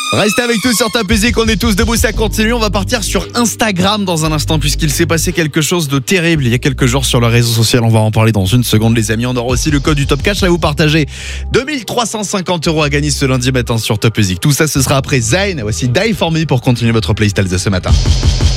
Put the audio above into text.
Restez avec nous sur Top Music, on est tous debout, ça continue. On va partir sur Instagram dans un instant puisqu'il s'est passé quelque chose de terrible il y a quelques jours sur le réseau social. On va en parler dans une seconde les amis. On aura aussi le code du Top Cash à vous partager. 2350 € à gagner ce lundi matin sur Top Music. Tout ça ce sera après Zayn. Voici Die For Me pour continuer votre playlist de ce matin.